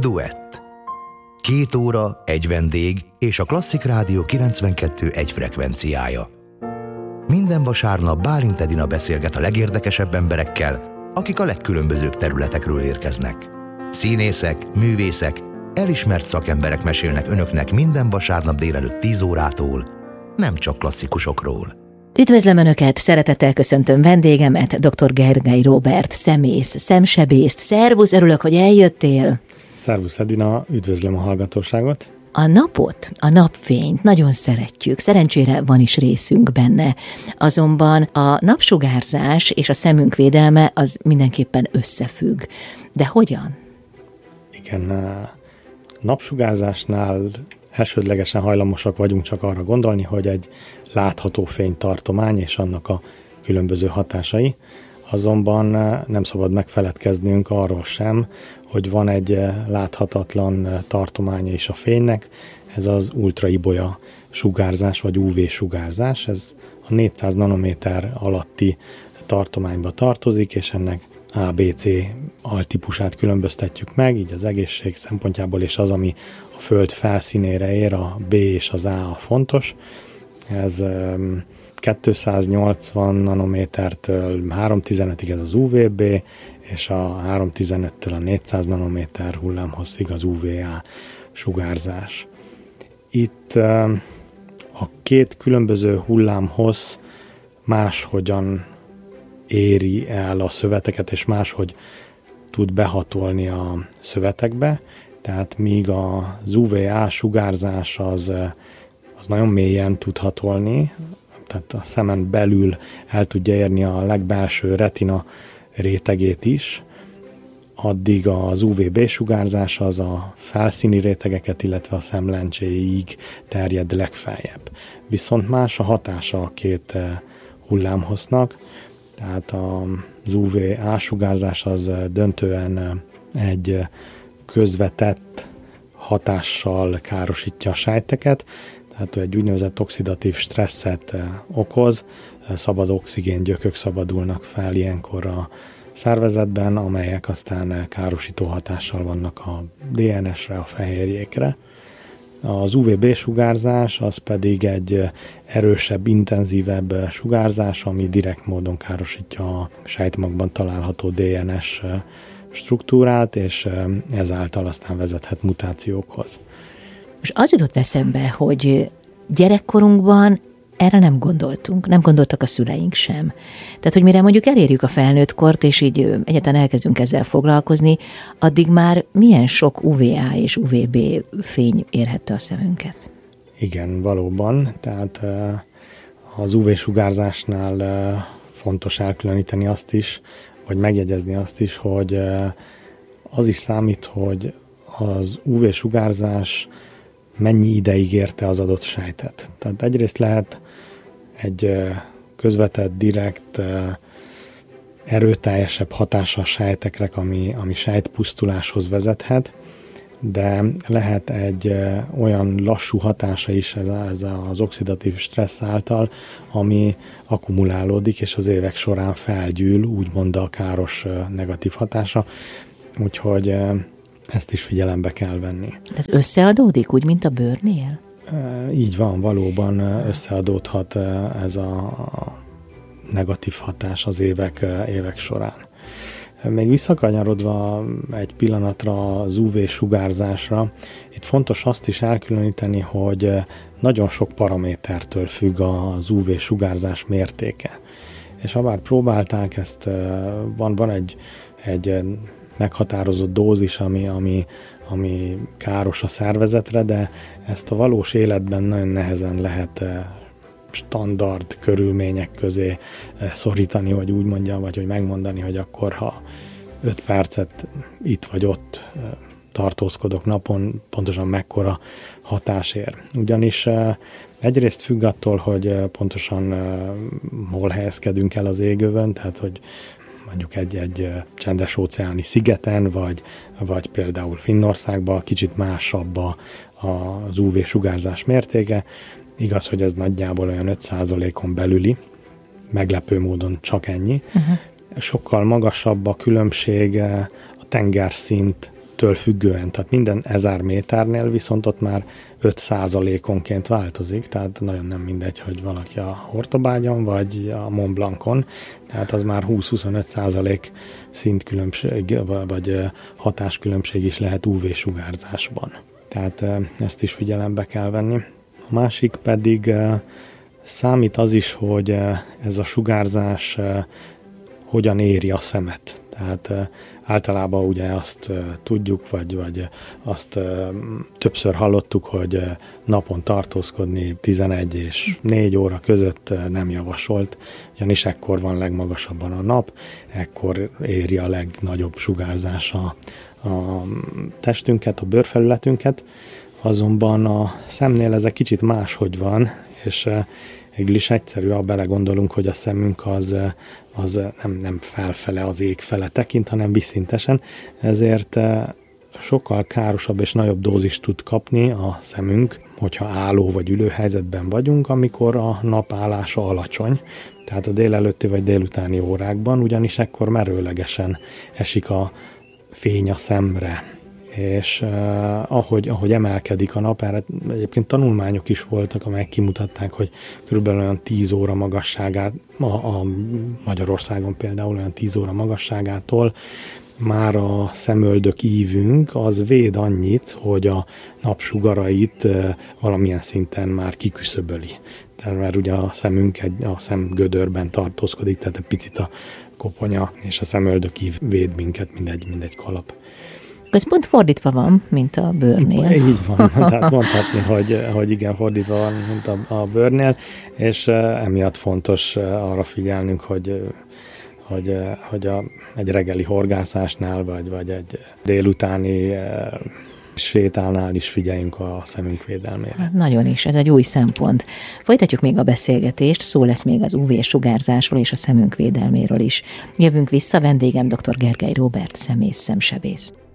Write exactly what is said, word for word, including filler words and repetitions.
Duett. Két óra, egy vendég és a Klasszik Rádió kilencvenkettő egy frekvenciája. Minden vasárnap Bálint Edina beszélget a legérdekesebb emberekkel, akik a legkülönbözőbb területekről érkeznek. Színészek, művészek, elismert szakemberek mesélnek önöknek minden vasárnap délelőtt tíz órától, nem csak klasszikusokról. Üdvözlöm Önöket, szeretettel köszöntöm vendégemet, dr. Gergely Róbert, szemész, szemsebészt. Szervusz, örülök, hogy eljöttél. Szervusz Edina, üdvözlöm a hallgatóságot. A napot, a napfényt nagyon szeretjük, szerencsére van is részünk benne. Azonban a napsugárzás és a szemünk védelme az mindenképpen összefügg. De hogyan? Igen, a napsugárzásnál elsődlegesen hajlamosak vagyunk csak arra gondolni, hogy egy látható fénytartomány és annak a különböző hatásai. Azonban nem szabad megfeledkeznünk arról sem, hogy van egy láthatatlan tartománya is a fénynek, ez az ultraibolya sugárzás vagy ú vé-sugárzás, ez a négyszáz nanométer alatti tartományba tartozik, és ennek á bé cé altípusát különböztetjük meg, így az egészség szempontjából, és az, ami a Föld felszínére ér, a B és az A a fontos. Ez kétszáznyolcvan nanométertől háromszáztizenötig ez az u vé bé, és a háromszáztizenöttől a négyszáz nanométer hullámhosszig az u vé á sugárzás. Itt a két különböző hullámhossz máshogyan éri el a szöveteket, és máshogy tud behatolni a szövetekbe, tehát míg az u vé á sugárzás az, az nagyon mélyen tud hatolni, tehát a szemen belül el tudja érni a legbelső retina rétegét is, addig az u vé bé sugárzás az a felszíni rétegeket, illetve a szemlencséig terjed legfeljebb. Viszont más a hatása a két hullámhossznak, tehát az u vé á sugárzás az döntően egy közvetett hatással károsítja a sejteket, tehát egy úgynevezett oxidatív stresszet okoz, szabad oxigéngyökök szabadulnak fel ilyenkor a szervezetben, amelyek aztán károsító hatással vannak a dé en es-re, a fehérjékre. Az u vé bé sugárzás az pedig egy erősebb, intenzívebb sugárzás, ami direkt módon károsítja a sejtmagban található dé en es struktúrát, és ezáltal aztán vezethet mutációkhoz. És az jutott eszembe, hogy gyerekkorunkban erre nem gondoltunk, nem gondoltak a szüleink sem. Tehát, hogy mire mondjuk elérjük a felnőtt kort, és így egyáltalán elkezdünk ezzel foglalkozni, addig már milyen sok u vé á és u vé bé fény érhette a szemünket. Igen, valóban. Tehát az u vé-sugárzásnál fontos elkülöníteni azt is, vagy megjegyezni azt is, hogy az is számít, hogy az u vé-sugárzás mennyi ideig érte az adott sejtet. Tehát egyrészt lehet egy közvetett, direkt, erőteljesebb hatása a sejtekre, ami, ami sejtpusztuláshoz vezethet, de lehet egy olyan lassú hatása is ez, a, ez az oxidatív stressz által, ami akkumulálódik, és az évek során felgyűl, úgymond a káros negatív hatása. Úgyhogy ezt is figyelembe kell venni. Ez összeadódik, úgy, mint a bőrnél? Így van, valóban összeadódhat ez a negatív hatás az évek, évek során. Még visszakanyarodva egy pillanatra az u vé-sugárzásra, itt fontos azt is elkülöníteni, hogy nagyon sok paramétertől függ az u vé-sugárzás mértéke. És ha bár próbálták ezt, van, van egy, egy meghatározott dózis, ami, ami, ami káros a szervezetre, de ezt a valós életben nagyon nehezen lehet standard körülmények közé szorítani, hogy úgy mondjam, vagy hogy megmondani, hogy akkor, ha öt percet itt vagy ott tartózkodok napon, pontosan mekkora hatás ér. Ugyanis egyrészt függ attól, hogy pontosan hol helyezkedünk el az égövön, tehát hogy mondjuk egy-egy csendes óceáni szigeten, vagy, vagy például Finnországban kicsit másabb az u vé-sugárzás mértéke. Igaz, hogy ez nagyjából olyan öt százalékon belüli, meglepő módon csak ennyi. Uh-huh. Sokkal magasabb a különbség a tengerszint től függően, tehát minden ezer méternél viszont ott már öt százalékonként változik, tehát nagyon nem mindegy, hogy valaki a Hortobágyon vagy a Mont Blancon, tehát az már húsz-huszonöt százalék szintkülönbség vagy hatáskülönbség is lehet ú vé-sugárzásban. Tehát ezt is figyelembe kell venni. A másik pedig számít az is, hogy ez a sugárzás hogyan éri a szemet. Tehát általában ugye azt tudjuk, vagy, vagy azt többször hallottuk, hogy napon tartózkodni tizenegy és négy óra között nem javasolt, ugyanis ekkor van legmagasabban a nap, ekkor éri a legnagyobb sugárzás a, a testünket, a bőrfelületünket, azonban a szemnél ez egy kicsit máshogy van, és végül is egyszerű, ha belegondolunk, hogy a szemünk az, az nem, nem felfele, az ég fele tekint, hanem vízszintesen, ezért sokkal károsabb és nagyobb dózist tud kapni a szemünk, hogyha álló vagy ülő helyzetben vagyunk, amikor a nap állása alacsony, tehát a délelőtti vagy délutáni órákban, ugyanis ekkor merőlegesen esik a fény a szemre. És uh, ahogy, ahogy emelkedik a nap, erre egyébként tanulmányok is voltak, amelyek kimutatták, hogy körülbelül olyan tíz óra magasságát, a, a Magyarországon például olyan tíz óra magasságától már a szemöldök ívünk az véd annyit, hogy a napsugarait uh, valamilyen szinten már kiküszöböli. Tehát mert ugye a szemünk egy, a szemgödörben tartózkodik, tehát egy picit a koponya és a szemöldök ív véd minket, mindegy, mindegy kalap. Ez pont fordítva van, mint a bőrnél. Így van, tehát mondhatni, hogy, hogy igen, fordítva van, mint a, a bőrnél, és uh, emiatt fontos uh, arra figyelnünk, hogy, hogy, uh, hogy a, egy reggeli horgászásnál, vagy, vagy egy délutáni uh, sétálnál is figyeljünk a szemünk védelmére. Hát nagyon is, ez egy új szempont. Folytatjuk még a beszélgetést, szó lesz még az ú vé-sugárzásról és a szemünk védelméről is. Jövünk vissza, vendégem dr. Gergely Róbert, szemész, szemsebész.